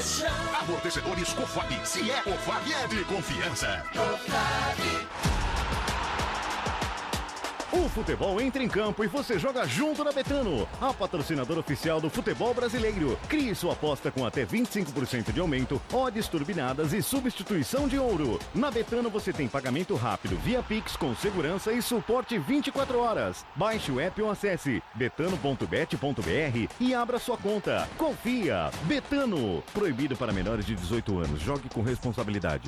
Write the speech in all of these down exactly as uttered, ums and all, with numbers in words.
Paixão. Amortecedores Cofap. Se é Cofap, é de confiança. Cofap. O futebol entra em campo e você joga junto na Betano, a patrocinadora oficial do futebol brasileiro. Crie sua aposta com até vinte e cinco por cento de aumento, odds turbinadas e substituição de ouro. Na Betano você tem pagamento rápido via Pix com segurança e suporte vinte e quatro horas. Baixe o app ou acesse betano ponto bet ponto br e abra sua conta. Confia! Betano. Proibido para menores de dezoito anos. Jogue com responsabilidade.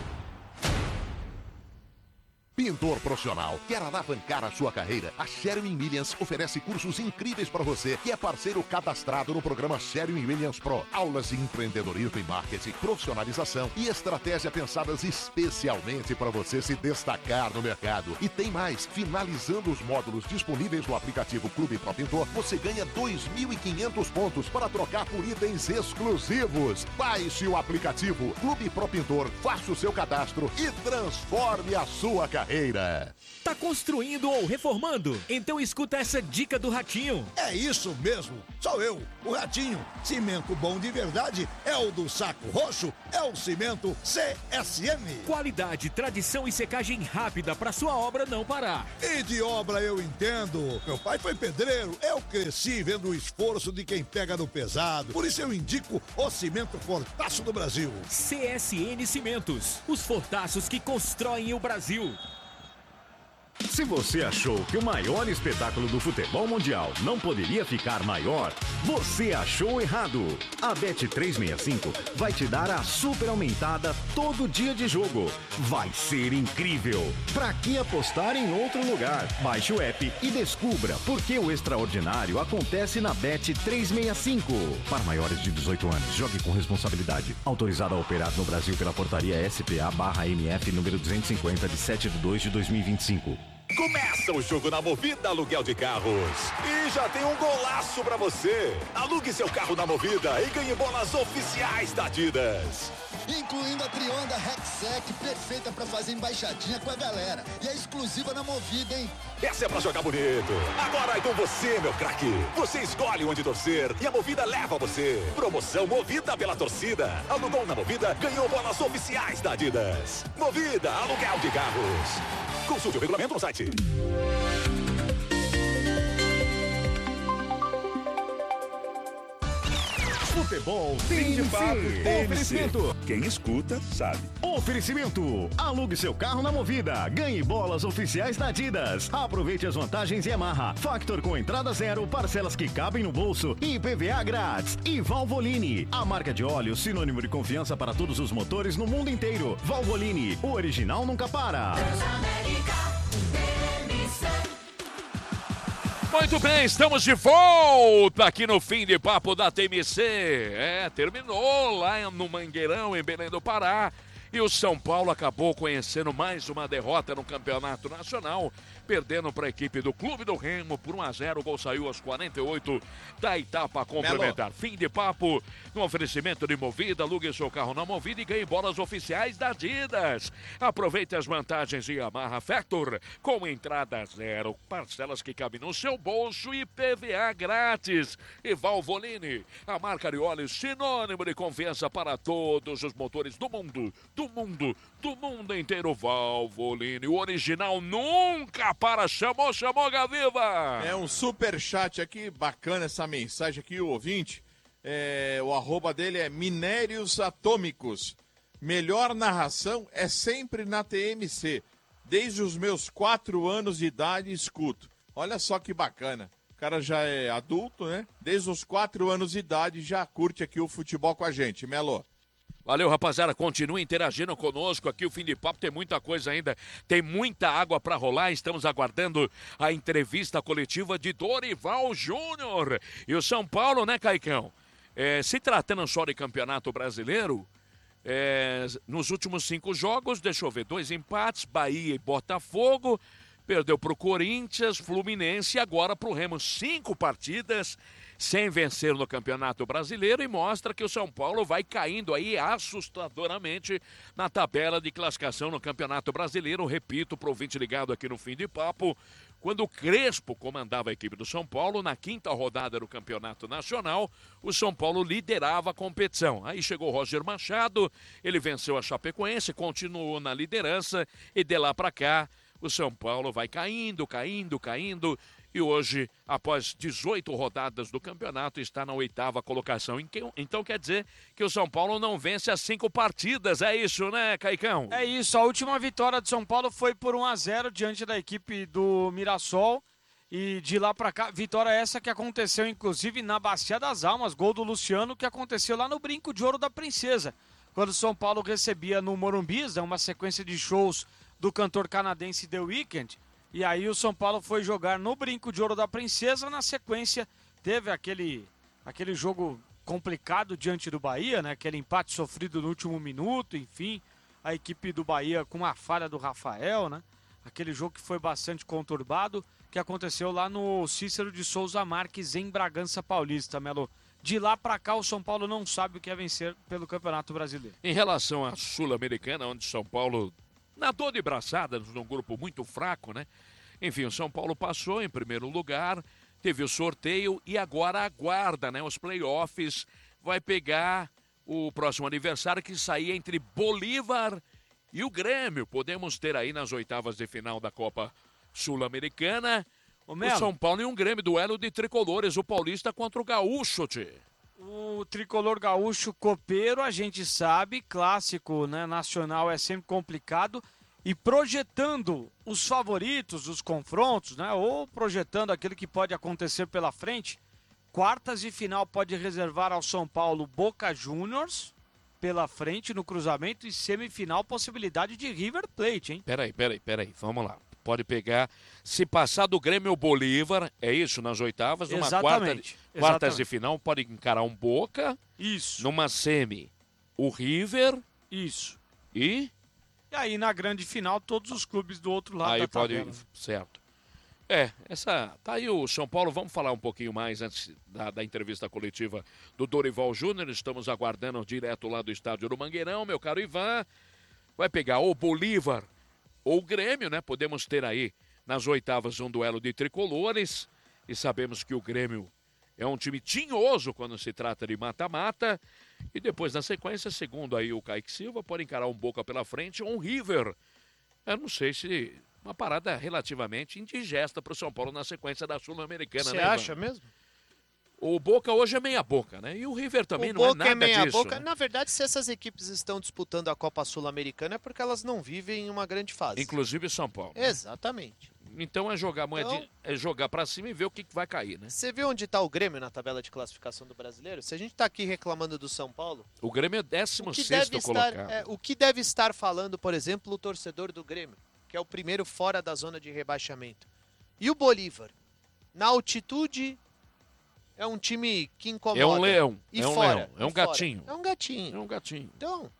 Pintor profissional, quer alavancar a sua carreira? A Sherwin-Williams oferece cursos incríveis para você que é parceiro cadastrado no programa Sherwin-Williams Pro. Aulas de empreendedorismo e marketing, profissionalização e estratégia pensadas especialmente para você se destacar no mercado. E tem mais, finalizando os módulos disponíveis no aplicativo Clube Pro Pintor, você ganha dois mil e quinhentos pontos para trocar por itens exclusivos. Baixe o aplicativo Clube Pro Pintor, faça o seu cadastro e transforme a sua carreira. Tá construindo ou reformando? Então escuta essa dica do Ratinho. É isso mesmo, sou eu, o Ratinho. Cimento bom de verdade é o do Saco Roxo, é o Cimento C S M. Qualidade, tradição e secagem rápida para sua obra não parar. E de obra eu entendo. Meu pai foi pedreiro, eu cresci vendo o esforço de quem pega no pesado. Por isso eu indico o Cimento Fortaço do Brasil. C S N Cimentos, os fortaços que constroem o Brasil. Se você achou que o maior espetáculo do futebol mundial não poderia ficar maior, você achou errado. A Bet trezentos e sessenta e cinco vai te dar a super aumentada todo dia de jogo. Vai ser incrível. Pra que apostar em outro lugar? Baixe o app e descubra por que o extraordinário acontece na Bet trezentos e sessenta e cinco. Para maiores de dezoito anos, jogue com responsabilidade. Autorizado a operar no Brasil pela portaria S P A barra M F número duzentos e cinquenta de sete de dois de dois mil e vinte e cinco. Começa o jogo na Movida Aluguel de Carros. E já tem um golaço pra você. Alugue seu carro na Movida e ganhe bolas oficiais da Adidas. Incluindo a Trionda Rexec, perfeita pra fazer embaixadinha com a galera. E é exclusiva na Movida, hein? Essa é pra jogar bonito. Agora é com você, meu craque. Você escolhe onde torcer e a Movida leva você. Promoção Movida pela torcida. Alugou na Movida, ganhou bolas oficiais da Adidas. Movida Aluguel de Carros. Consulte o regulamento no site. Futebol tem de papo. Oferecimento. Quem escuta, sabe. Oferecimento. Alugue seu carro na Movida. Ganhe bolas oficiais da Adidas. Aproveite as vantagens Yamaha. Factor com entrada zero, parcelas que cabem no bolso e I P V A grátis. E Valvoline, a marca de óleo sinônimo de confiança para todos os motores no mundo inteiro. Valvoline, o original nunca para. Muito bem, estamos de volta aqui no Fim de Papo da T M C. É, terminou lá no Mangueirão, em Belém do Pará. E o São Paulo acabou conhecendo mais uma derrota no Campeonato Nacional, perdendo para a equipe do Clube do Remo por um a zero. O gol saiu aos quarenta e oito da etapa complementar. Melo. Fim de papo no oferecimento de Movida. Alugue seu carro na Movida e ganhe bolas oficiais da Adidas. Aproveite as vantagens de Yamaha Factor com entrada zero, parcelas que cabem no seu bolso e I P V A grátis. E Valvoline, a marca de óleo sinônimo de confiança para todos os motores do mundo. Do mundo, do mundo inteiro, Valvoline, o original nunca para. Chamou, chamou, Gaviva. É um super chat aqui, bacana essa mensagem aqui, o ouvinte. É, o arroba dele é Minérios Atômicos. Melhor narração é sempre na T M C. Desde os meus quatro anos de idade escuto. Olha só que bacana. O cara já é adulto, né? Desde os quatro anos de idade já curte aqui o futebol com a gente. Melo. Valeu, rapaziada. Continue interagindo conosco aqui. O Fim de Papo tem muita coisa ainda. Tem muita água para rolar. Estamos aguardando a entrevista coletiva de Dorival Júnior. E o São Paulo, né, Caicão? É, se tratando só de campeonato brasileiro, é, nos últimos cinco jogos, deixa eu ver, dois empates, Bahia e Botafogo. Perdeu para o Corinthians, Fluminense e agora para o Remo. Cinco partidas sem vencer no Campeonato Brasileiro e mostra que o São Paulo vai caindo aí assustadoramente na tabela de classificação no Campeonato Brasileiro. Repito para o ouvinte ligado aqui no Fim de Papo, quando o Crespo comandava a equipe do São Paulo, na quinta rodada do Campeonato Nacional, o São Paulo liderava a competição. Aí chegou o Roger Machado, ele venceu a Chapecoense, continuou na liderança e de lá para cá o São Paulo vai caindo, caindo, caindo. E hoje, após dezoito rodadas do campeonato, está na oitava colocação. Então quer dizer que o São Paulo não vence as cinco partidas. É isso, né, Caicão? É isso. A última vitória do São Paulo foi por um a zero diante da equipe do Mirassol. E de lá pra cá, vitória essa que aconteceu inclusive na Bacia das Almas. Gol do Luciano, que aconteceu lá no Brinco de Ouro da Princesa. Quando o São Paulo recebia no Morumbi, uma sequência de shows do cantor canadense The Weeknd. E aí o São Paulo foi jogar no Brinco de Ouro da Princesa, na sequência teve aquele, aquele jogo complicado diante do Bahia, né? Aquele empate sofrido no último minuto, enfim, a equipe do Bahia com uma falha do Rafael, né? Aquele jogo que foi bastante conturbado, que aconteceu lá no Cícero de Souza Marques, em Bragança Paulista, Melo. De lá para cá o São Paulo não sabe o que é vencer pelo Campeonato Brasileiro. Em relação à Sul-Americana, onde São Paulo nadou de braçadas num grupo muito fraco, né? Enfim, o São Paulo passou em primeiro lugar, teve o sorteio e agora aguarda, né? Os playoffs, vai pegar o próximo adversário que sair entre Bolívar e o Grêmio. Podemos ter aí nas oitavas de final da Copa Sul-Americana o São Paulo e um Grêmio, duelo de tricolores, o Paulista contra o Gaúcho, tchê. O tricolor gaúcho copeiro, a gente sabe, clássico, né, nacional é sempre complicado, e projetando os favoritos, os confrontos, né, ou projetando aquilo que pode acontecer pela frente, quartas de final pode reservar ao São Paulo Boca Juniors pela frente no cruzamento e semifinal possibilidade de River Plate, hein? Peraí, peraí, peraí, vamos lá. Pode pegar, se passar do Grêmio ou Bolívar, é isso, nas oitavas, numa quarta, quartas de final, pode encarar um Boca. Isso. Numa semi, o River. Isso. E? E aí na grande final, todos os clubes do outro lado aí da pode, tabela. certo. É, essa, tá aí o São Paulo, vamos falar um pouquinho mais antes da, da entrevista coletiva do Dorival Júnior, estamos aguardando direto lá do estádio do Mangueirão, meu caro Ivan, vai pegar o Bolívar ou o Grêmio, né? Podemos ter aí nas oitavas um duelo de tricolores e sabemos que o Grêmio é um time tinhoso quando se trata de mata-mata e depois na sequência, segundo aí o Kaique Silva, pode encarar um Boca pela frente ou um River. Eu não sei se uma parada relativamente indigesta para o São Paulo na sequência da Sul-Americana, Você né, acha Ivan? mesmo? O Boca hoje é meia boca, né? E o River também o não Boca é nada é meia disso. boca. Né? Na verdade, se essas equipes estão disputando a Copa Sul-Americana é porque elas não vivem em uma grande fase. Inclusive São Paulo. Exatamente. Então é jogar moedinha, Então, é jogar para cima e ver o que, que vai cair, né? Você viu onde está o Grêmio na tabela de classificação do Brasileiro? Se a gente está aqui reclamando do São Paulo... O Grêmio é décimo o que sexto deve colocado. estar, é, o que deve estar falando, por exemplo, o torcedor do Grêmio, que é o primeiro fora da zona de rebaixamento. E o Bolívar? Na altitude... É um time que incomoda. É um leão, e é um fora, leão, é um fora. gatinho. É um gatinho. É um gatinho. Então,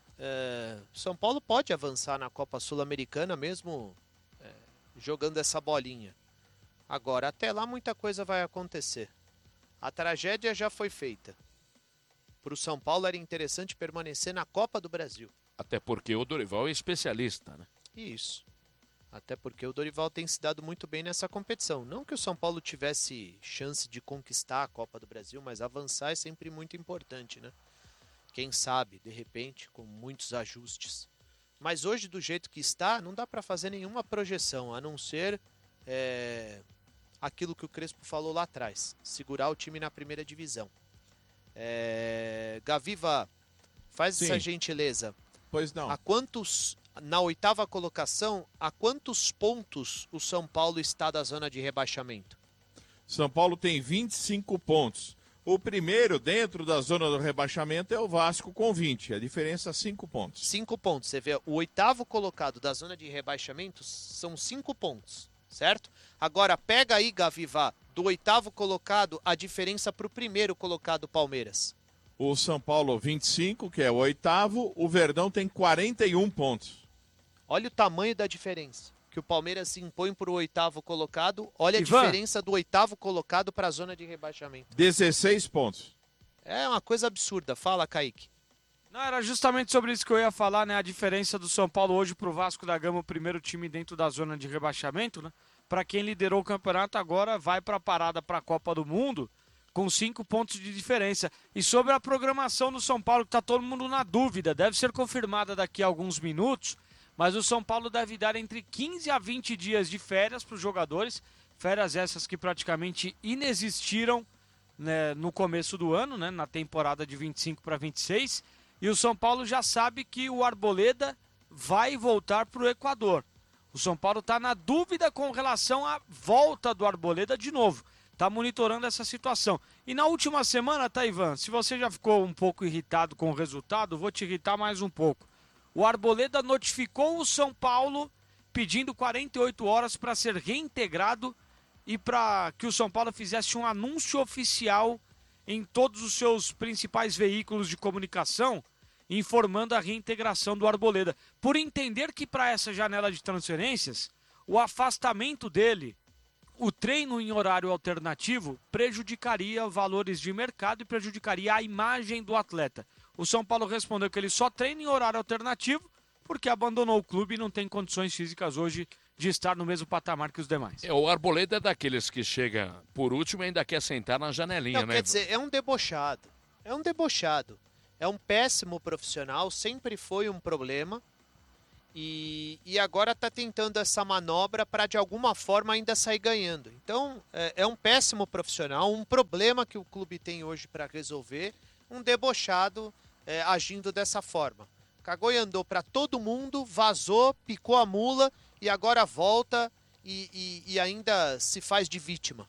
é, São Paulo pode avançar na Copa Sul-Americana mesmo é, jogando essa bolinha. Agora, até lá muita coisa vai acontecer. A tragédia já foi feita. Para o São Paulo era interessante permanecer na Copa do Brasil. Até porque o Dorival é especialista, né? Isso. Até porque o Dorival tem se dado muito bem nessa competição. Não que o São Paulo tivesse chance de conquistar a Copa do Brasil, mas avançar é sempre muito importante, né? Quem sabe, de repente, com muitos ajustes. Mas hoje, do jeito que está, não dá para fazer nenhuma projeção, a não ser é, aquilo que o Crespo falou lá atrás. Segurar o time na primeira divisão. É, Gaviva, faz Sim. essa gentileza. Pois não. A quantos... Na oitava colocação, a quantos pontos o São Paulo está da zona de rebaixamento? São Paulo tem vinte e cinco pontos. O primeiro dentro da zona do rebaixamento é o Vasco com vinte. A diferença é cinco pontos. Cinco pontos. Você vê, o oitavo colocado da zona de rebaixamento são cinco pontos, certo? Agora, pega aí, Gaviva, do oitavo colocado, a diferença para o primeiro colocado, Palmeiras. O São Paulo vinte e cinco, que é o oitavo. O Verdão tem quarenta e um pontos. Olha o tamanho da diferença. que o Palmeiras se impõe para o oitavo colocado. Olha a Ivan. diferença do oitavo colocado para a zona de rebaixamento. dezesseis pontos. É uma coisa absurda. Fala, Kaique. Não, era justamente sobre isso que eu ia falar, né? A diferença do São Paulo hoje pro Vasco da Gama, o primeiro time dentro da zona de rebaixamento, né? Para quem liderou o campeonato agora vai para a parada para a Copa do Mundo com cinco pontos de diferença. E sobre a programação do São Paulo, que tá todo mundo na dúvida, deve ser confirmada daqui a alguns minutos, mas o São Paulo deve dar entre quinze a vinte dias de férias para os jogadores, férias essas que praticamente inexistiram, né, no começo do ano, né, na temporada de vinte e cinco para vinte e seis. E o São Paulo já sabe que o Arboleda vai voltar para o Equador. O São Paulo está na dúvida com relação à volta do Arboleda de novo. Está monitorando essa situação. E na última semana, tá, Ivan? Se você já ficou um pouco irritado com o resultado, vou te irritar mais um pouco. O Arboleda notificou o São Paulo pedindo quarenta e oito horas para ser reintegrado e para que o São Paulo fizesse um anúncio oficial em todos os seus principais veículos de comunicação, informando a reintegração do Arboleda, por entender que para essa janela de transferências, o afastamento dele, o treino em horário alternativo, prejudicaria valores de mercado e prejudicaria a imagem do atleta. O São Paulo respondeu que ele só treina em horário alternativo porque abandonou o clube e não tem condições físicas hoje de estar no mesmo patamar que os demais. É, o Arboleda é daqueles que chega por último e ainda quer sentar na janelinha, Não, né? quer dizer, é um debochado. É um debochado. É um péssimo profissional, sempre foi um problema. E, e agora está tentando essa manobra para, de alguma forma, ainda sair ganhando. Então, é, é um péssimo profissional, um problema que o clube tem hoje para resolver, um debochado é, agindo dessa forma. Cagou e andou para todo mundo, vazou, picou a mula e agora volta e, e, e ainda se faz de vítima.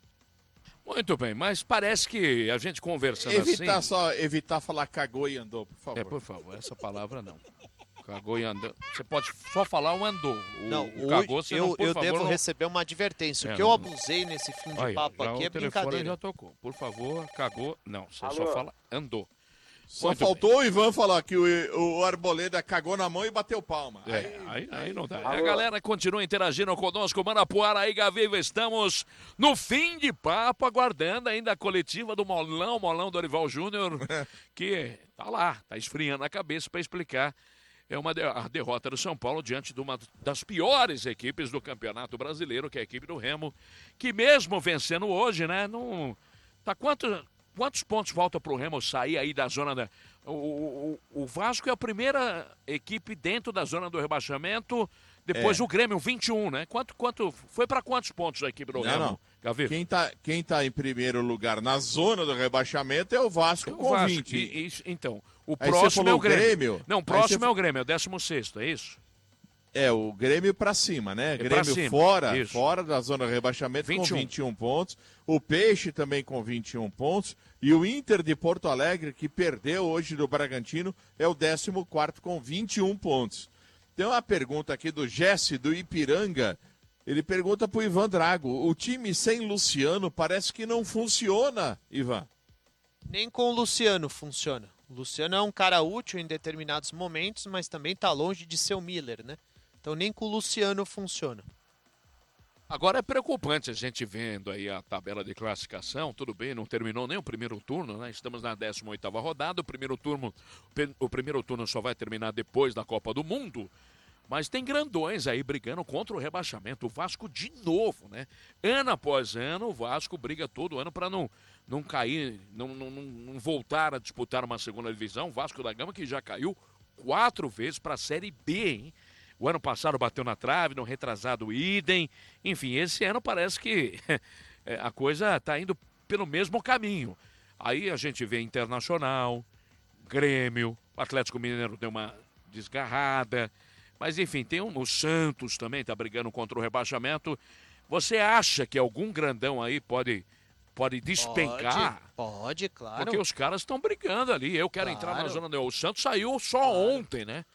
Muito bem, mas parece que a gente conversando Evitar assim... só, evitar falar cagou e andou, por favor. É, por favor, essa palavra não. Cagou e andou. Você pode só falar o andou. O, Não, o cagou, você eu, não, por eu favor, devo não... receber uma advertência. É, o que eu não- abusei nesse fim de Aí, papo já aqui o é telefone brincadeira. já tocou. Por favor, cagou. Não, você Alô? só fala andou. Só Muito faltou o Ivan falar que o, o Arboleda cagou na mão e bateu palma. É, aí, aí não dá. Alô? A galera continua interagindo conosco. Manapuara aí, Gaviva, estamos no fim de papo, aguardando ainda a coletiva do Molão, Molão Dorival Júnior, que tá lá, tá esfriando a cabeça para explicar é uma de, a derrota do São Paulo diante de uma das piores equipes do Campeonato Brasileiro, que é a equipe do Remo, que mesmo vencendo hoje, né, não... Tá quanto... Quantos pontos falta para o Remo sair aí da zona da... O, o, o Vasco é a primeira equipe dentro da zona do rebaixamento, depois É. o Grêmio, vinte e um, né? Quanto, quanto, foi para quantos pontos a equipe do Não, Remo, não. Gavi? Quem tá, quem tá em primeiro lugar na zona do rebaixamento é o Vasco É o com Vasco. vinte. E- e- então, o Aí você próximo falou é o Grêmio. Grêmio. Não, o Aí próximo você- é o Grêmio, é o décimo sexto, é isso? É, o Grêmio pra cima, né? É pra Grêmio cima, fora, isso. fora da zona do rebaixamento vinte e um. com vinte e um pontos. O Peixe também com vinte e um pontos. E o Inter de Porto Alegre, que perdeu hoje do Bragantino, é o décimo quarto com vinte e um pontos. Tem uma pergunta aqui do Jesse, do Ipiranga. Ele pergunta pro Ivan Drago, o time sem Luciano parece que não funciona, Ivan. Nem com o Luciano funciona. O Luciano é um cara útil em determinados momentos, mas também está longe de ser o Miller, né? Então nem com o Luciano funciona. Agora é preocupante a gente vendo aí a tabela de classificação, tudo bem, não terminou nem o primeiro turno, né? Estamos na décima oitava rodada, o primeiro turno, o primeiro turno só vai terminar depois da Copa do Mundo, mas tem grandões aí brigando contra o rebaixamento, o Vasco de novo, né? Ano após ano, o Vasco briga todo ano para não, não cair, não, não, não, não voltar a disputar uma segunda divisão, o Vasco da Gama que já caiu quatro vezes para a Série B, hein? O ano passado bateu na trave, no retrasado idem. Enfim, esse ano parece que a coisa está indo pelo mesmo caminho. Aí a gente vê Internacional, Grêmio, o Atlético Mineiro deu uma desgarrada. Mas enfim, tem um, o Santos também está brigando contra o rebaixamento. Você acha que algum grandão aí pode, pode despencar? Pode, pode, claro. Porque os caras estão brigando ali. Eu quero Claro. entrar na zona... O Santos saiu só Claro. ontem, né?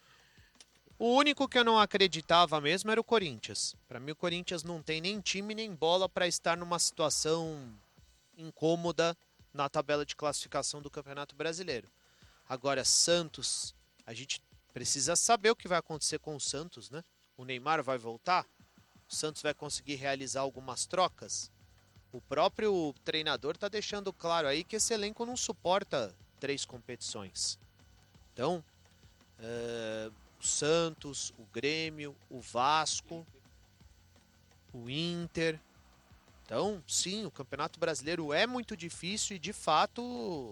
O único que eu não acreditava mesmo era o Corinthians. Para mim, o Corinthians não tem nem time nem bola para estar numa situação incômoda na tabela de classificação do Campeonato Brasileiro. Agora, Santos, a gente precisa saber o que vai acontecer com o Santos, né? O Neymar vai voltar? o Santos vai conseguir realizar algumas trocas? O próprio treinador está deixando claro aí que esse elenco não suporta três competições. Então, uh, o Santos, o Grêmio, o Vasco, o Inter. Então, sim, o Campeonato Brasileiro é muito difícil e, de fato,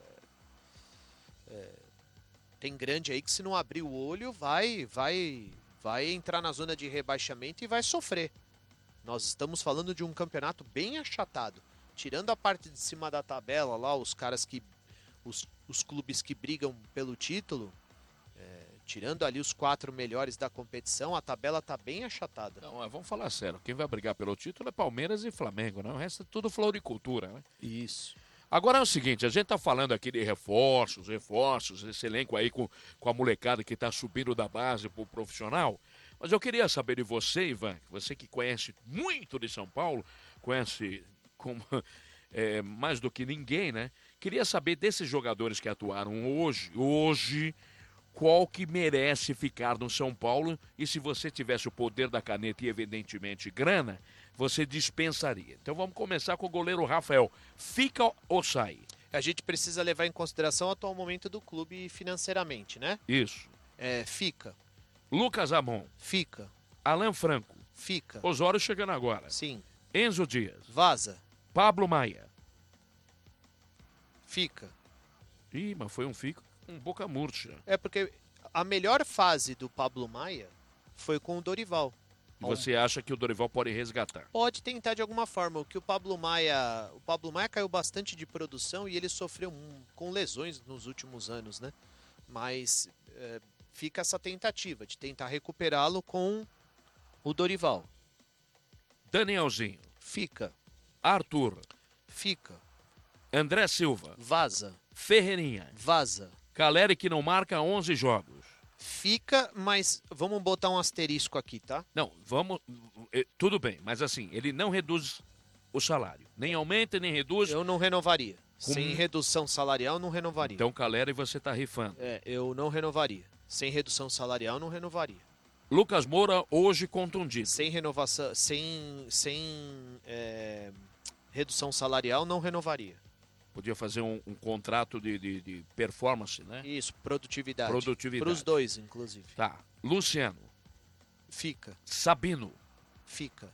é, é, tem grande aí que, se não abrir o olho, vai, vai, vai entrar na zona de rebaixamento e vai sofrer. Nós estamos falando de um campeonato bem achatado. Tirando a parte de cima da tabela lá, os caras que... Os, os clubes que brigam pelo título, é, tirando ali os quatro melhores da competição, a tabela tá bem achatada. Não, vamos falar sério. Quem vai brigar pelo título é Palmeiras e Flamengo, né? O resto é tudo floricultura, né? Isso. Agora é o seguinte, a gente tá falando aqui de reforços, reforços, esse elenco aí com, com a molecada que tá subindo da base pro profissional. Mas eu queria saber de você, Ivan, você que conhece muito de São Paulo, conhece como, é, mais do que ninguém, né? Queria saber desses jogadores que atuaram hoje, hoje, qual que merece ficar no São Paulo e se você tivesse o poder da caneta e, evidentemente, grana, você dispensaria. Então vamos começar com o goleiro Rafael. Fica ou sai? A gente precisa levar em consideração o atual momento do clube financeiramente, né? Isso. É, fica. Lucas Amon. Fica. Alan Franco. Fica. Osório chegando agora. Sim. Enzo Dias. Vaza. Pablo Maia. Fica. Ih, mas foi um fica com boca murcha. É porque a melhor fase do Pablo Maia foi com o Dorival. Você acha que o Dorival pode resgatar? Pode tentar de alguma forma. O que o Pablo Maia... O Pablo Maia caiu bastante de produção e ele sofreu um, com lesões nos últimos anos, né? Mas é, fica essa tentativa de tentar recuperá-lo com o Dorival. Danielzinho. Fica. Arthur. Fica. André Silva. Vaza. Ferreirinha. Vaza. Caleri que não marca onze jogos. Fica, mas vamos botar um asterisco aqui, tá? Não, vamos... Tudo bem, mas assim, ele não reduz o salário. Nem aumenta, nem reduz. Eu não renovaria. Com... Sem redução salarial, não renovaria. Então, Caleri, você tá rifando. É, eu não renovaria. Sem redução salarial, não renovaria. Lucas Moura, hoje contundido. Sem renovação, sem, sem é, redução salarial, não renovaria. Podia fazer um, um contrato de, de, de performance, né? Isso, produtividade. Produtividade. Para os dois, inclusive. Tá. Luciano. Fica. Sabino. Fica.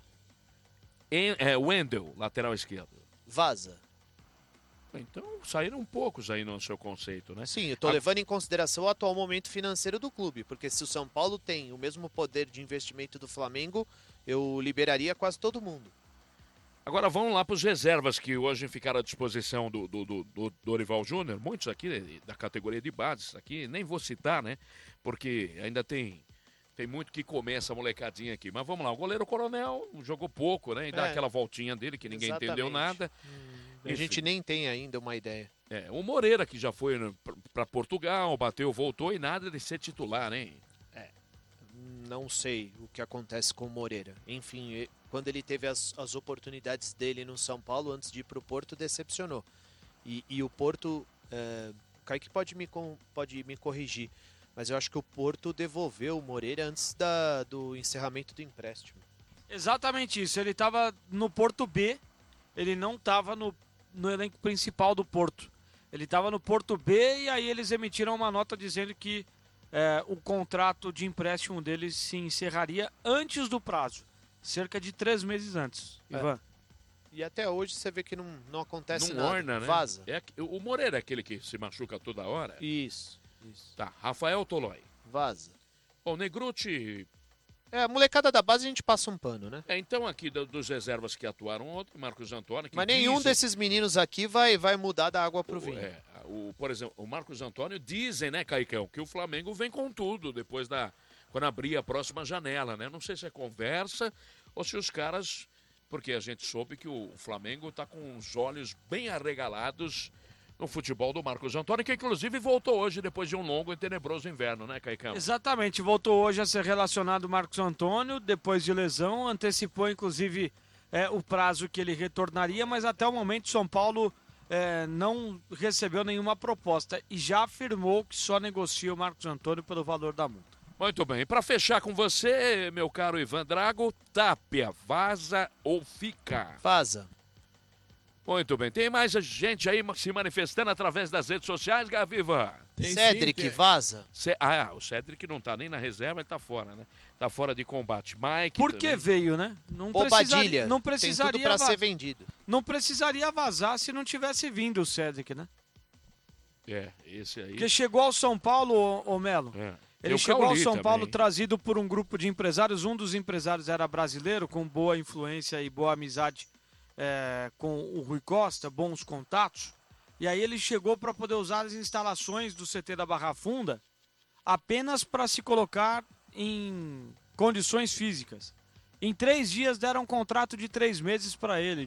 En, é, Wendel, lateral esquerdo. Vaza. Então, saíram poucos aí no seu conceito, né? Sim, eu tô A... levando em consideração o atual momento financeiro do clube, porque se o São Paulo tem o mesmo poder de investimento do Flamengo, eu liberaria quase todo mundo. Agora vamos lá para os reservas que hoje ficaram à disposição do, do, do, do Dorival Júnior. Muitos aqui da categoria de bases, aqui nem vou citar, né? Porque ainda tem, tem muito que comer essa molecadinha aqui. Mas vamos lá, o goleiro Coronel jogou pouco, né? E dá é, aquela voltinha dele que ninguém exatamente. entendeu nada. Hum, a gente nem tem ainda uma ideia. É, o Moreira que já foi para Portugal, bateu, voltou e nada de ser titular, né? É, não sei o que acontece com o Moreira. Enfim, quando ele teve as, as oportunidades dele no São Paulo, antes de ir para o Porto, decepcionou. E, e o Porto, é, o Kaique pode me, pode me corrigir, mas eu acho que o Porto devolveu o Moreira antes da, do encerramento do empréstimo. Exatamente isso, ele estava no Porto B, ele não estava no, no elenco principal do Porto. Ele estava no Porto B e aí eles emitiram uma nota dizendo que é, o contrato de empréstimo dele se encerraria antes do prazo. Cerca de três meses antes, é. Ivan. E até hoje você vê que não, não acontece não nada. Orna, né? Vaza. É, o Moreira é aquele que se machuca toda hora? Isso. isso. Tá, Rafael Tolói. Vaza. Bom, Negruti... É, a molecada da base a gente passa um pano, né? É, então aqui do, dos reservas que atuaram ontem, Marcos Antônio... Que Mas nenhum dizem... desses meninos aqui vai, vai mudar da água pro o, vinho. É, o, por exemplo, o Marcos Antônio dizem, né, Caicão, que o Flamengo vem com tudo depois da... Quando abrir a próxima janela, né? Não sei se é conversa ou se os caras... Porque a gente soube que o Flamengo está com os olhos bem arregalados no futebol do Marcos Antônio, que inclusive voltou hoje depois de um longo e tenebroso inverno, né, Caicão? Exatamente, voltou hoje a ser relacionado o Marcos Antônio, depois de lesão, antecipou inclusive é, o prazo que ele retornaria, mas até o momento São Paulo é, não recebeu nenhuma proposta e já afirmou que só negocia o Marcos Antônio pelo valor da multa. Muito bem. Para fechar com você, meu caro Ivan Drago, Tapia, vaza ou fica? Vaza. Muito bem. Tem mais gente aí se manifestando através das redes sociais, Gaviva? Tem Cedric, sim, tem... vaza. Ce... Ah, o Cedric não tá nem na reserva, ele tá fora, né? Tá fora de combate. Mike Por também. que veio, né? Não Bobadilha. Não precisaria Tem tudo pra vaz... ser vendido. Não precisaria vazar se não tivesse vindo o Cedric, né? É, esse aí. Porque chegou ao São Paulo, ô, ô Melo. É. Ele chegou ao São Paulo trazido por um grupo de empresários. Um dos empresários era brasileiro, com boa influência e boa amizade é, com o Rui Costa, bons contatos. E aí ele chegou para poder usar as instalações do C T da Barra Funda apenas para se colocar em condições físicas. Em três dias deram um contrato de três meses para ele.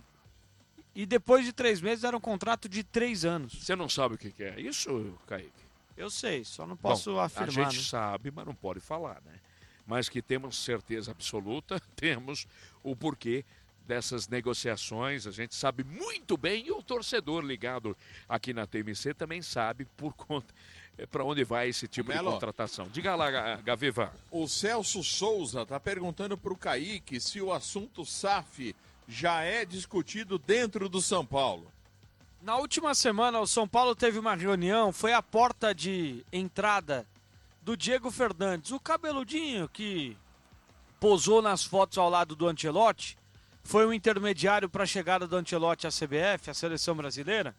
E depois de três meses deram um contrato de três anos. Você não sabe o que, que é isso, Kaique? Eu sei, só não posso Bom, afirmar. A gente né? sabe, mas não pode falar, né? Mas que temos certeza absoluta, temos o porquê dessas negociações. A gente sabe muito bem e o torcedor ligado aqui na T M C também sabe por conta para onde vai esse tipo Melo, de contratação. Diga lá, Gaviva. O Celso Souza está perguntando para o Kaique se o assunto S A F já é discutido dentro do São Paulo. Na última semana, o São Paulo teve uma reunião, foi a porta de entrada do Diego Fernandes, o cabeludinho que posou nas fotos ao lado do Ancelotti, foi o intermediário para a chegada do Ancelotti à C B F, à seleção brasileira,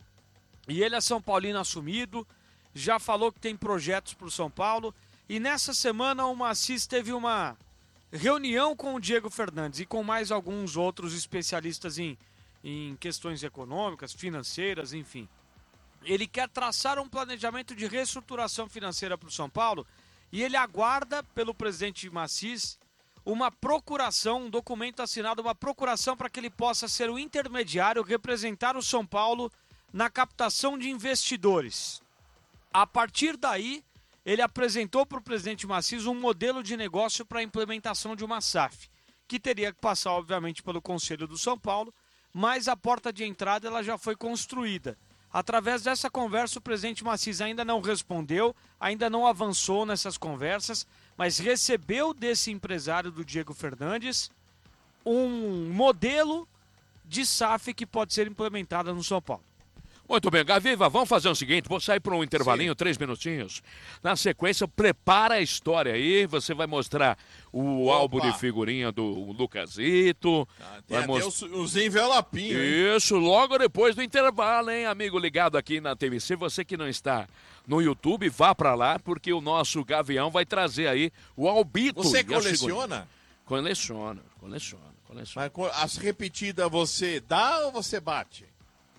e ele é São Paulino assumido, já falou que tem projetos para o São Paulo, e nessa semana o Macis teve uma reunião com o Diego Fernandes e com mais alguns outros especialistas em em questões econômicas, financeiras, enfim. Ele quer traçar um planejamento de reestruturação financeira para o São Paulo e ele aguarda pelo presidente Macis uma procuração, um documento assinado, uma procuração para que ele possa ser o intermediário, representar o São Paulo na captação de investidores. A partir daí, ele apresentou para o presidente Macis um modelo de negócio para a implementação de uma S A F, que teria que passar, obviamente, pelo Conselho do São Paulo, mas a porta de entrada ela já foi construída. Através dessa conversa, o presidente Macis ainda não respondeu, ainda não avançou nessas conversas, mas recebeu desse empresário do Diego Fernandes um modelo de S A F que pode ser implementada no São Paulo. Muito bem, Gaviva, vamos fazer o seguinte, vou sair para um intervalinho, Sim. três minutinhos. Na sequência, prepara a história aí, você vai mostrar o Opa. álbum de figurinha do Lucasito. Ah, tem vai até most... os, os envelopinhos. Isso, hein? Logo depois do intervalo, hein, amigo ligado aqui na T M C. Você que não está no YouTube, vá para lá, porque o nosso Gavião vai trazer aí o albito. Você coleciona? Coleciona, coleciona, coleciona. Mas as repetidas você dá ou você bate?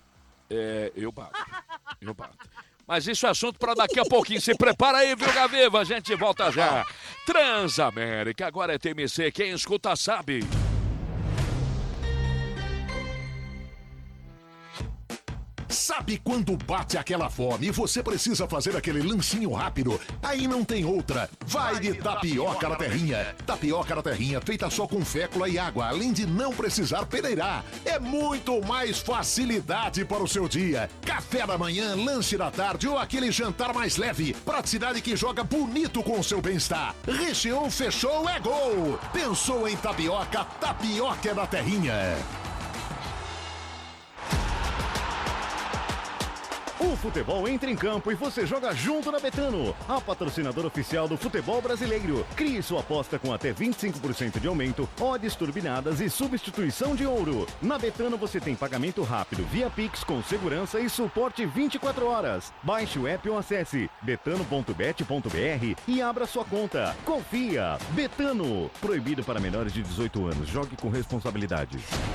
É, eu bato, eu bato. Mas isso é assunto para daqui a pouquinho. Se prepara aí, viu, Gaviva? A gente volta já. Transamérica, agora é T M C. Quem escuta sabe. Sabe quando bate aquela fome e você precisa fazer aquele lancinho rápido? Aí não tem outra. Vai de tapioca na terrinha. Tapioca na terrinha feita só com fécula e água, além de não precisar peneirar. É muito mais facilidade para o seu dia. Café da manhã, lanche da tarde ou aquele jantar mais leve. Praticidade que joga bonito com o seu bem-estar. Recheou, fechou, é gol. Pensou em tapioca? Tapioca na terrinha. O futebol entra em campo e você joga junto na Betano, a patrocinadora oficial do futebol brasileiro. Crie sua aposta com até vinte e cinco por cento de aumento, odds turbinadas e substituição de ouro. Na Betano você tem pagamento rápido via Pix com segurança e suporte vinte e quatro horas. Baixe o app ou acesse betano ponto bet ponto br e abra sua conta. Confia! Betano. Proibido para menores de dezoito anos. Jogue com responsabilidade.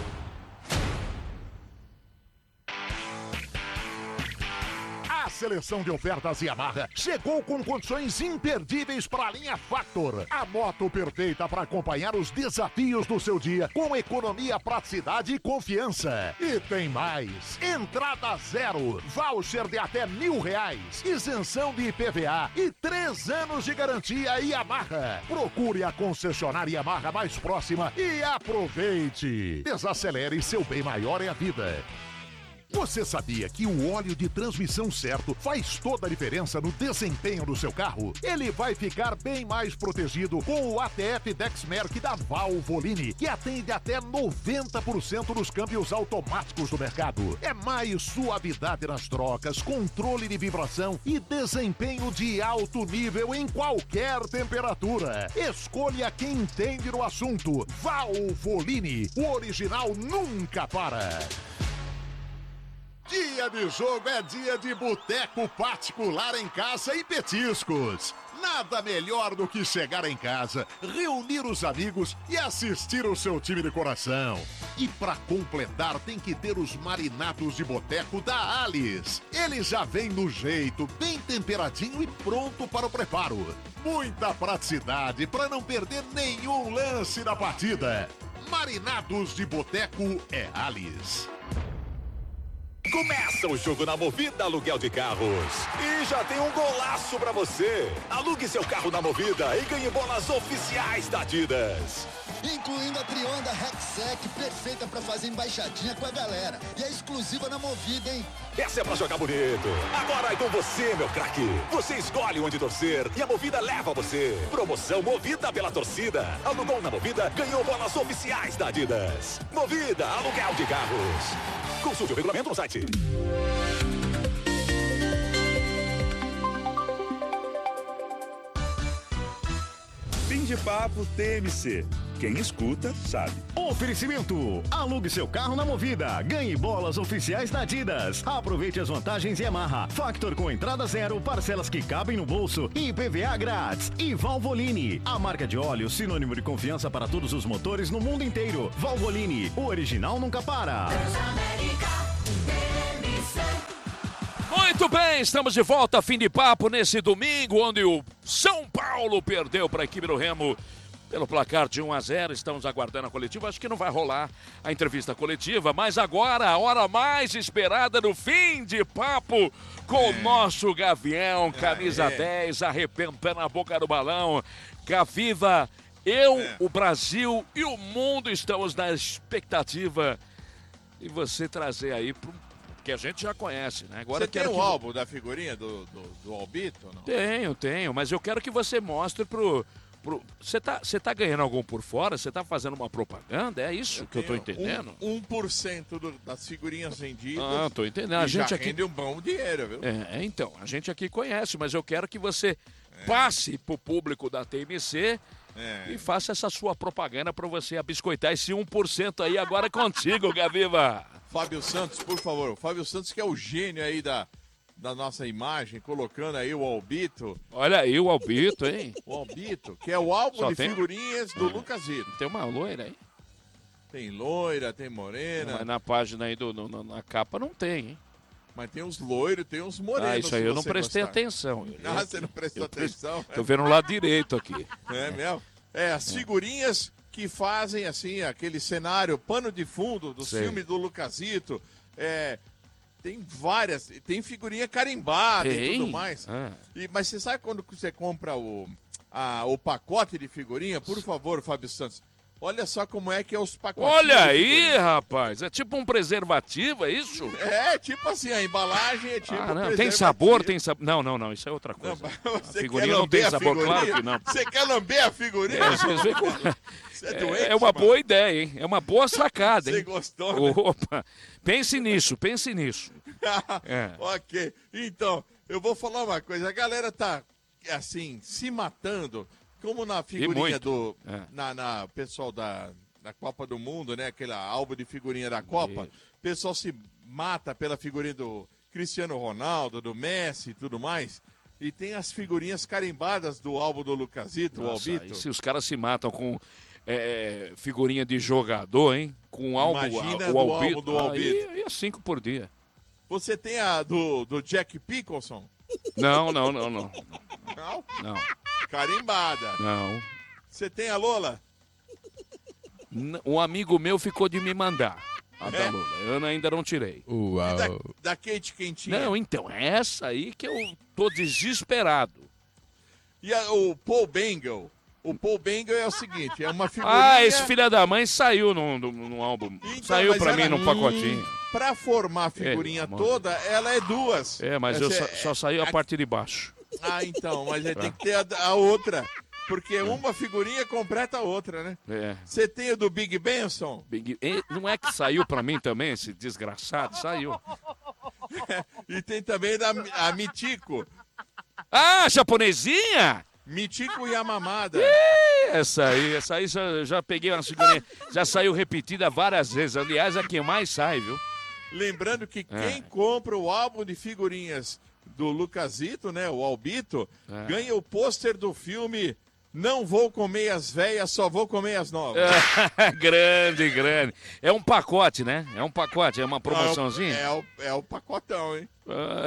A seleção de ofertas Yamaha chegou com condições imperdíveis para a linha Factor. A moto perfeita para acompanhar os desafios do seu dia com economia, praticidade e confiança. E tem mais. Entrada zero, voucher de até mil reais, isenção de I P V A e três anos de garantia Yamaha. Procure a concessionária Yamaha mais próxima e aproveite. Desacelere, seu bem maior é a vida. Você sabia que o óleo de transmissão certo faz toda a diferença no desempenho do seu carro? Ele vai ficar bem mais protegido com o A T F Dexmerc da Valvoline, que atende até noventa por cento dos câmbios automáticos do mercado. É mais suavidade nas trocas, controle de vibração e desempenho de alto nível em qualquer temperatura. Escolha quem entende no assunto. Valvoline, o original nunca para. Dia de jogo é dia de boteco particular em casa e petiscos. Nada melhor do que chegar em casa, reunir os amigos e assistir o seu time de coração. E para completar tem que ter os marinados de boteco da Alice. Ele já vem no jeito, bem temperadinho e pronto para o preparo. Muita praticidade para não perder nenhum lance da partida. Marinados de boteco é Alice. Começa o jogo na Movida Aluguel de Carros. E já tem um golaço pra você. Alugue seu carro na Movida e ganhe bolas oficiais da Adidas. Incluindo a Trionda Rexec, perfeita pra fazer embaixadinha com a galera. E é exclusiva na Movida, hein? Essa é pra jogar bonito. Agora é com você, meu craque. Você escolhe onde torcer e a Movida leva você. Promoção Movida pela torcida. Alugou na Movida, ganhou bolas oficiais da Adidas. Movida Aluguel de Carros. Consulte o regulamento no site. Fim de papo T M C. Quem escuta, sabe. Oferecimento. Alugue seu carro na Movida. Ganhe bolas oficiais da Adidas. Aproveite as vantagens Yamaha. Factor com entrada zero, parcelas que cabem no bolso e I P V A grátis. E Valvoline, a marca de óleo sinônimo de confiança para todos os motores no mundo inteiro. Valvoline, o original nunca para. Muito bem, estamos de volta, fim de papo nesse domingo, onde o São Paulo perdeu para a equipe do Remo pelo placar de um a zero. Estamos aguardando a coletiva. Acho que não vai rolar a entrevista coletiva, mas agora a hora mais esperada do fim de papo com o nosso Gavião, camisa dez, arrebentando a boca do balão. Gaviva, eu, o Brasil e o mundo estamos na expectativa de você trazer aí pro que a gente já conhece, né? Agora você tem o que... álbum da figurinha do, do, do Albito? Não? Tenho, tenho, mas eu quero que você mostre pro... pro... Você tá, você tá ganhando algum por fora? Você tá fazendo uma propaganda? É isso eu que eu tô entendendo? Um, um por cento do, das figurinhas vendidas. Ah, tô entendendo. A gente já aqui... rende um bom dinheiro, viu? É, então, a gente aqui conhece, mas eu quero que você é. passe pro público da T M C é. e faça essa sua propaganda para você abiscoitar esse um por cento aí agora contigo, Gaviva. Fábio Santos, por favor. O Fábio Santos, que é o gênio aí da, da nossa imagem, colocando aí o Albito. Olha aí o Albito, hein? O Albito, que é o álbum Só de tem... figurinhas do é. Lucasito. Tem uma loira aí? Tem loira, tem morena. Mas na página aí, do, no, na capa, não tem, hein? Mas tem uns loiros, tem uns morenos. Ah, isso aí eu não prestei gostar. atenção. Ah, eu, você não prestou atenção? Tô vendo o lado direito aqui. É mesmo? É, as figurinhas que fazem, assim, aquele cenário, pano de fundo do filme do Lucasito. É, tem várias, tem figurinha carimbada tem? e tudo mais. Ah. E, mas você sabe quando você compra o, a, o pacote de figurinha? Por favor, Fábio Santos, olha só como é que é os pacotes. Olha aí, rapaz, é tipo um preservativo, é isso? É, tipo assim, a embalagem é tipo ah, não, um tem sabor, tem sabor. Não, não, não, isso é outra coisa. Não, a figurinha não tem sabor, claro que não. Você quer lamber a figurinha? É, você vê como... Você é, doente, é uma mano. boa ideia, hein? É uma boa sacada, hein? Você gostou, né? Opa, pense nisso, pense nisso. é. Ok, então, eu vou falar uma coisa. A galera tá, assim, se matando, como na figurinha do... É. Na, na pessoal da... da Copa do Mundo, né? Aquele álbum de figurinha da Copa. O pessoal se mata pela figurinha do Cristiano Ronaldo, do Messi e tudo mais. E tem as figurinhas carimbadas do álbum do Lucasito, o Albito. Se os caras se matam com é, figurinha de jogador, hein? Com álbum, Imagina o Albito. álbum do Albito. Aí é cinco por dia. Você tem a do, do Jack Nicholson? Não, não, não, não. Não? Não. Carimbada? Não. Você tem a Lola? Um amigo meu ficou de me mandar a da É? Lula. Eu ainda não tirei. E da, da Kate Quentinha? Não, então, é essa aí que eu tô desesperado. E a, o Paul Bengal? O Paul Bengal é o seguinte, é uma figurinha... Ah, esse filho da mãe saiu no, no, no álbum. Então, saiu pra ela... mim num pacotinho. Pra formar a figurinha é, toda, ela é duas. É, mas Essa eu só, é... só saí a parte de baixo. Ah, então, mas aí tem que ter a, a outra. Porque uma figurinha completa a outra, né? É. Você tem o do Big Benson? Big... Não é que saiu pra mim também, esse desgraçado? Saiu. E tem também da a Mitico. Ah, japonesinha? Mitico e a mamada. Ih, essa aí, essa aí já, já peguei uma figurinha. Já saiu repetida várias vezes. Aliás, é a que mais sai, viu? Lembrando que É. quem compra o álbum de figurinhas do Lucasito, né, o Albito, É. ganha o pôster do filme Não Vou Comer as Velhas, Só Vou Comer as Novas. É, grande, grande. É um pacote, né? É um pacote, é uma promoçãozinha. É o, é o pacotão, hein?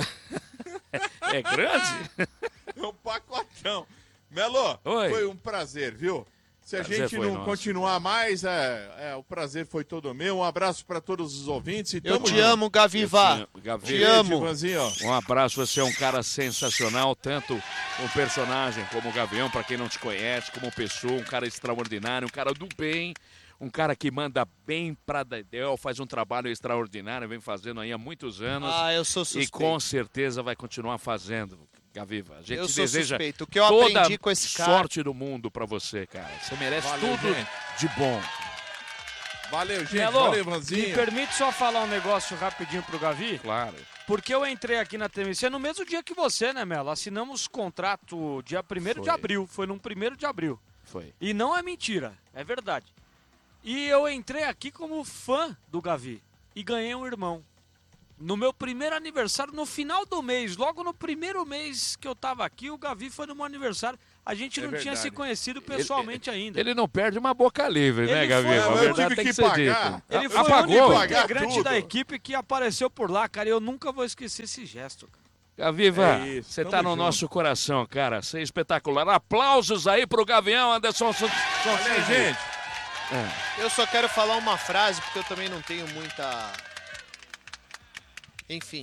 Ah, é grande? É um pacotão. Melo, Oi. foi um prazer, viu? Se a Prazer gente foi não nosso. continuar mais, é, é, o prazer foi todo meu. Um abraço para todos os ouvintes. E Eu tamo te junto. amo, Gaviva. Eu te amo, Te amo. Ivanzinho, ó. Um abraço, você é um cara sensacional, tanto um personagem como o Gavião, pra quem não te conhece, como pessoa, um cara extraordinário, um cara do bem, um cara que manda bem pra Dedéu, faz um trabalho extraordinário, vem fazendo aí há muitos anos. Ah, eu sou E suspeito. com certeza vai continuar fazendo, Gaviva. A gente Eu sou deseja suspeito. O que eu toda aprendi com esse cara- sorte do mundo pra você, cara. Você merece Valeu, tudo gente. de bom. Valeu, gente. Melo, Valeu, me Ivanzinho. permite só falar um negócio rapidinho pro Gavi? Claro. Porque eu entrei aqui na T M C no mesmo dia que você, né, Melo? Assinamos contrato dia primeiro de Foi. abril. Foi no primeiro de abril. Foi. E não é mentira, é verdade. E eu entrei aqui como fã do Gavi e ganhei um irmão. No meu primeiro aniversário, no final do mês, logo no primeiro mês que eu tava aqui, o Gavi foi no meu aniversário. A gente É não tinha verdade. se conhecido pessoalmente ainda. Ele não perde uma boca livre, né, Ele Gaviva? foi- A eu verdade tive tem que que ser pagar. dita. Ele A- foi Apagou? o único Pagar integrante tudo. da equipe que apareceu por lá, cara. E eu nunca vou esquecer esse gesto, cara. Gaviva, É isso, você tamo tá no junto. nosso coração, cara. Você é espetacular. Aplausos aí pro Gavião, Anderson. Son- Son- Valeu, gente. É. Eu só quero falar uma frase, porque eu também não tenho muita... Enfim,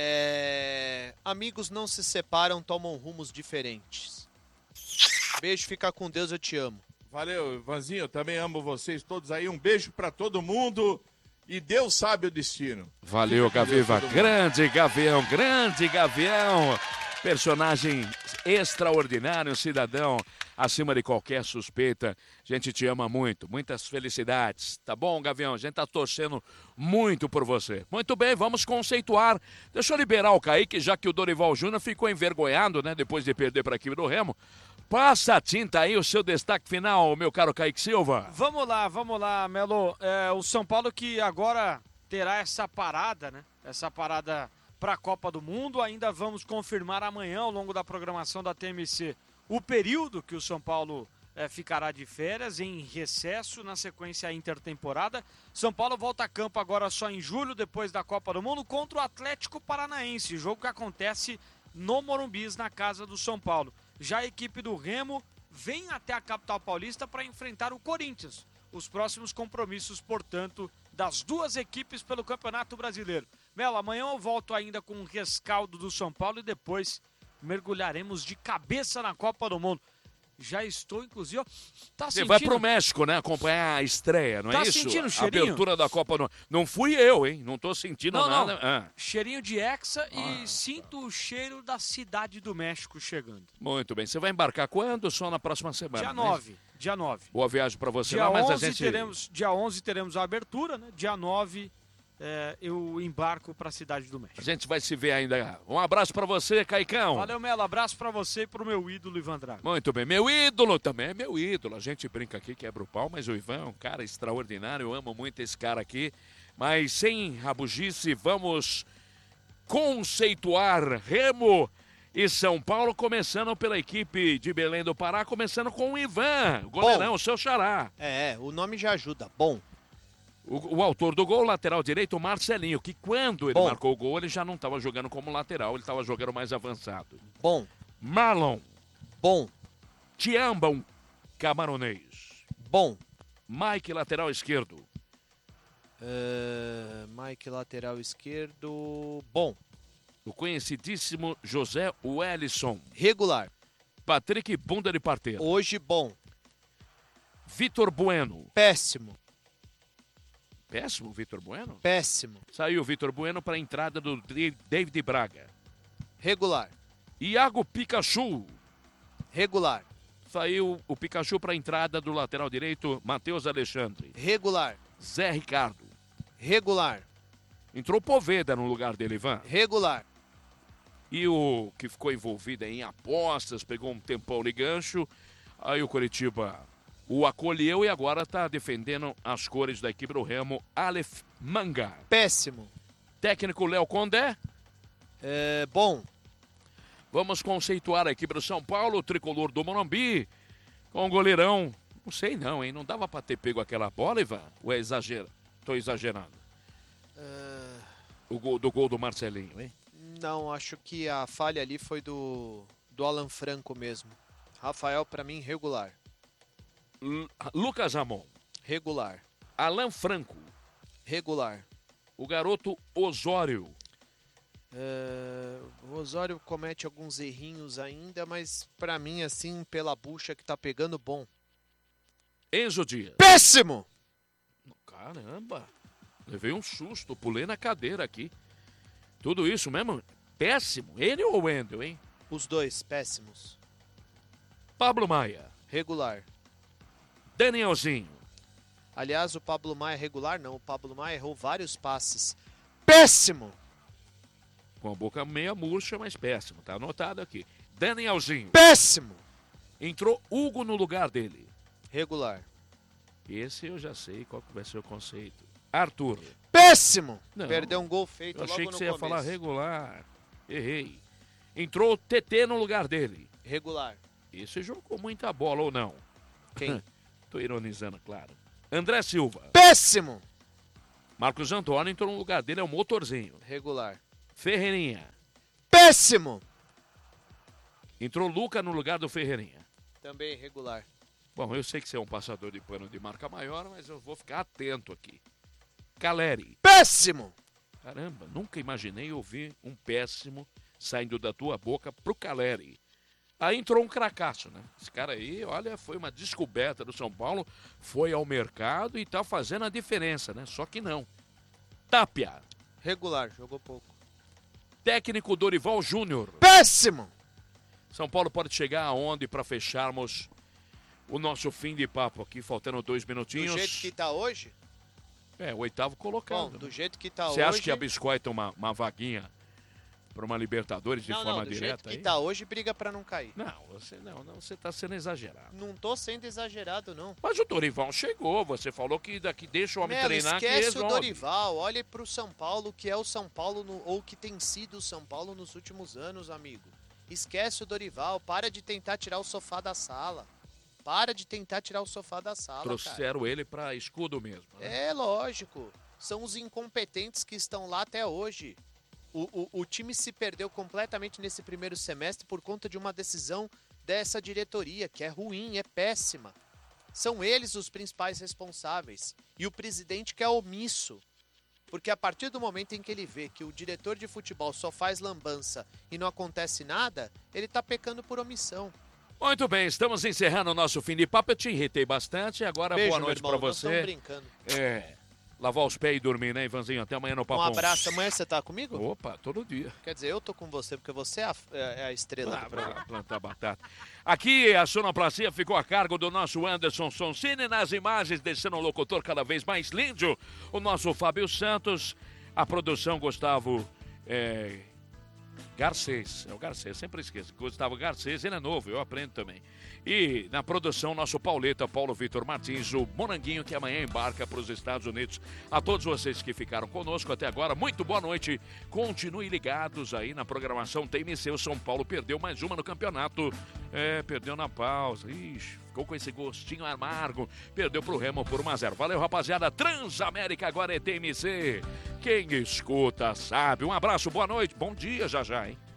é... amigos não se separam, tomam rumos diferentes. Beijo, fica com Deus, eu te amo. Valeu, Ivanzinho. Eu também amo vocês todos aí. Um beijo pra todo mundo. E Deus sabe o destino. Valeu, Gaviva. todo mundo. Grande Gavião, grande Gavião. Personagem extraordinário, um cidadão acima de qualquer suspeita. A gente te ama muito, muitas felicidades. Tá bom, Gavião? A gente tá torcendo muito por você. Muito bem, vamos conceituar. Deixa eu liberar o Kaique, já que o Dorival Júnior ficou envergonhado, né? Depois de perder para a equipe do Remo. Passa a tinta aí, o seu destaque final, meu caro Kaique Silva. Vamos lá, vamos lá, Melo. É, o São Paulo que agora terá essa parada, né? Essa parada para a Copa do Mundo. Ainda vamos confirmar amanhã, ao longo da programação da T M C, o período que o São Paulo é, ficará de férias, em recesso, na sequência intertemporada. São Paulo volta a campo agora só em julho, depois da Copa do Mundo, contra o Atlético Paranaense, jogo que acontece no Morumbis, na casa do São Paulo. Já a equipe do Remo vem até a capital paulista para enfrentar o Corinthians. Os próximos compromissos, portanto, das duas equipes pelo Campeonato Brasileiro. Melo, amanhã eu volto ainda com o rescaldo do São Paulo e depois mergulharemos de cabeça na Copa do Mundo. Já estou, inclusive, ó, tá Você sentindo... vai pro México, né? Acompanhar a estreia, não Tá é isso? sentindo o A cheirinho? abertura da Copa do... Não fui eu, hein? Não tô sentindo Não, não. nada. Ah, Cheirinho de Hexa e sinto o cheiro da cidade do México chegando. muito bem. Você vai embarcar quando? Só na próxima semana. Dia né? nove, dia nove. Boa viagem pra você Dia lá, mas a onze, gente... teremos, dia onze teremos a abertura, né? Dia nove é, eu embarco para a cidade do México. A gente vai se ver ainda. Um abraço pra você, Caicão. Valeu, Melo. Abraço para você e pro meu ídolo Ivan Drago. Muito bem. Meu ídolo também é meu ídolo. A gente brinca aqui, quebra o pau, mas o Ivan é um cara extraordinário. Eu amo muito esse cara aqui. Mas sem rabugice, vamos conceituar Remo e São Paulo, começando pela equipe de Belém do Pará, começando com o Ivan, o goleirão, o seu xará. É, o nome já ajuda. Bom. O, o autor do gol, lateral direito, o Marcelinho, que quando ele Bom. marcou o gol, ele já não estava jogando como lateral, ele estava jogando mais avançado. Bom. Marlon. Bom. Tiamba, um camaronês. Bom. Mike, lateral esquerdo. Uh, Mike, lateral esquerdo. Bom. O conhecidíssimo José Wellison. Regular. Patrick, bunda de parteiro. Hoje, bom. Vitor Bueno. Péssimo. Péssimo, Vitor Bueno? Péssimo. Saiu o Vitor Bueno para a entrada do David Braga. Regular. Iago Pikachu. Regular. Saiu o Pikachu para a entrada do lateral direito, Matheus Alexandre. Regular. Zé Ricardo. Regular. Entrou Poveda no lugar dele, Ivan. Regular. E o que ficou envolvido em apostas, pegou um tempão de gancho. Aí o Coritiba o acolheu e agora está defendendo as cores da equipe do Remo, Aleph Manga. Péssimo. Técnico Léo Condé. É, bom. Vamos conceituar a equipe do São Paulo, o tricolor do Morumbi, com o goleirão. Não sei não, hein? Não dava para ter pego aquela bola, Ivan? Ou é exagero? Tô exagerando. Uh... O gol, do gol do Marcelinho, hein? Não, acho que a falha ali foi do, do Alan Franco mesmo. Rafael, para mim, regular. L- Lucas Ramon. Regular. Alan Franco. Regular. O garoto Osório. É, o Osório comete alguns errinhos ainda, mas para mim, assim, pela bucha que tá pegando, bom. Enzo Dias. Péssimo! Caramba. Levei um susto, pulei na cadeira aqui. Tudo isso mesmo? Péssimo. Ele ou o Wendel, hein? Os dois, péssimos. Pablo Maia. Regular. Danielzinho. Aliás, o Pablo Maia regular não. O Pablo Maia errou vários passes. Péssimo! Com a boca meia murcha, mas péssimo. Tá anotado aqui. Danielzinho. Péssimo! Entrou Hugo no lugar dele. Regular. Esse eu já sei qual que vai ser o conceito. Arthur. Péssimo! Não, perdeu um gol feito eu logo achei no que você ia começo. falar regular. Errei. Entrou o T T no lugar dele. Regular. Esse jogou muita bola ou não? Quem? Tô ironizando, claro. André Silva. Péssimo! Marcos Antônio entrou no lugar dele, é o motorzinho. Regular. Ferreirinha. Péssimo! Entrou Luca no lugar do Ferreirinha. Também regular. Bom, eu sei que você é um passador de pano de marca maior, mas eu vou ficar atento aqui. Caleri. Péssimo! Caramba, nunca imaginei ouvir um péssimo saindo da tua boca pro Caleri. Aí entrou um cracaço, né? Esse cara aí, olha, foi uma descoberta do São Paulo, foi ao mercado e tá fazendo a diferença, né? Só que não. Tapia. Regular, jogou pouco. Técnico Dorival Júnior. Péssimo! São Paulo pode chegar aonde para fecharmos o nosso fim de papo aqui, faltando dois minutinhos. Do jeito que tá hoje? É, o oitavo colocado. Bom, do jeito que tá Você hoje... acha que a biscoita uma, uma vaguinha para uma Libertadores de não, forma não, do direta? jeito que aí? tá hoje, briga para não cair. Não, você não, não, você tá sendo exagerado. Não tô sendo exagerado, não. Mas o Dorival chegou, você falou que daqui deixa o homem Melo, treinar que esquece o resolve. Dorival, olhe pro São Paulo, que é o São Paulo, no, ou que tem sido o São Paulo nos últimos anos, amigo. Esquece o Dorival, para de tentar tirar o sofá da sala. Para de tentar tirar o sofá da sala, Trouxeram cara. ele para escudo mesmo. Né? É, lógico. São os incompetentes que estão lá até hoje. O, o, o time se perdeu completamente nesse primeiro semestre por conta de uma decisão dessa diretoria, que é ruim, é péssima. São eles os principais responsáveis. E o presidente que é omisso. Porque a partir do momento em que ele vê que o diretor de futebol só faz lambança e não acontece nada, ele tá pecando por omissão. Muito bem, estamos encerrando o nosso fim de papo. Eu te irritei bastante. Agora, Beijo, boa noite meu para irmão, nós você. estamos brincando. É, lavar os pés e dormir, né, Ivanzinho? Até amanhã no papo. Um abraço. Amanhã você tá comigo? Opa, todo dia. Quer dizer, eu tô com você, porque você é a, é a estrela Ah, do programa. plantar batata. Aqui a sonoplastia ficou a cargo do nosso Anderson Sonsini. Nas imagens, deixando o locutor cada vez mais lindo, o nosso Fábio Santos. A produção, Gustavo é, Garcês. É o Garcês, sempre esqueço. Gustavo Garcês, ele é novo, eu aprendo também. E na produção, nosso Pauleta, Paulo Vitor Martins, o Moranguinho, que amanhã embarca para os Estados Unidos. A todos vocês que ficaram conosco até agora, muito boa noite. Continuem ligados aí na programação T M C. O São Paulo perdeu mais uma no campeonato. É, perdeu na pausa. Ixi, ficou com esse gostinho amargo. Perdeu pro Remo por um a zero. Valeu, rapaziada. Transamérica agora é T M C. Quem escuta sabe. Um abraço, boa noite, bom dia já já, hein?